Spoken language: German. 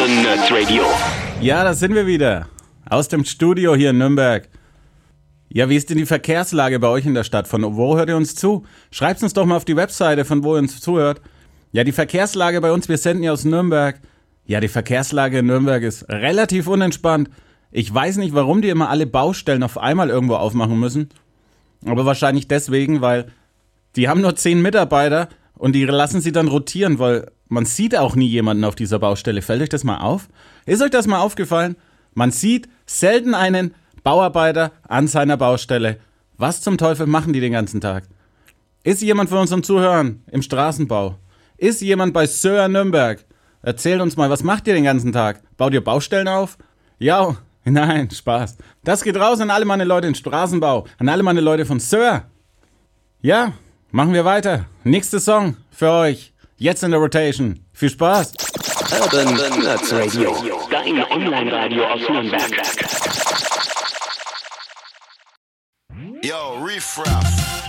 Urban Nerds Radio. Ja, da sind wir wieder. Aus dem Studio hier in Nürnberg. Ja, wie ist denn die Verkehrslage bei euch in der Stadt? Von wo hört ihr uns zu? Schreibt uns doch mal auf die Webseite, von wo ihr uns zuhört. Ja, die Verkehrslage bei uns, wir senden ja aus Nürnberg. Ja, die Verkehrslage in Nürnberg ist relativ unentspannt. Ich weiß nicht, warum die immer alle Baustellen auf einmal irgendwo aufmachen müssen. Aber wahrscheinlich deswegen, weil die haben nur 10 Mitarbeiter und die lassen sie dann rotieren, weil man sieht auch nie jemanden auf dieser Baustelle. Fällt euch das mal auf? Ist euch das mal aufgefallen? Man sieht selten einen Bauarbeiter an seiner Baustelle. Was zum Teufel machen die den ganzen Tag? Ist jemand von unseren Zuhörern im Straßenbau? Ist jemand bei Söhr Nürnberg? Erzählt uns mal, was macht ihr den ganzen Tag? Baut ihr Baustellen auf? Ja, nein, Spaß. Das geht raus an alle meine Leute im Straßenbau, an alle meine Leute von Söhr. Ja, machen wir weiter. Nächster Song für euch. Jetzt in der Rotation. Viel Spaß. Urban Nerds Radio. Dein Online-Radio aus Nürnberg. Yo, Refraff.